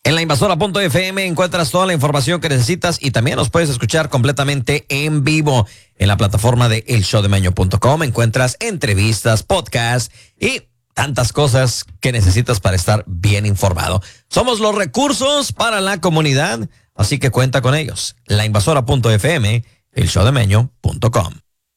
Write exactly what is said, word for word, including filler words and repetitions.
En la invasora punto f m encuentras toda la información que necesitas y también nos puedes escuchar completamente en vivo. En la plataforma de el show de meño punto com encuentras entrevistas, podcasts y tantas cosas que necesitas para estar bien informado. Somos los recursos para la comunidad, así que cuenta con ellos. la invasora punto f m, el show de meño punto com.